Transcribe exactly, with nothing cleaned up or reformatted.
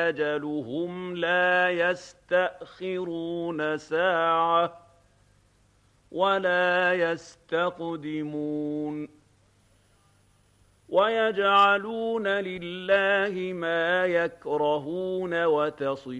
أجلهم لا يستأخرون ساعة ولا يستقدمون ويجعلون لله ما يكرهون وتصف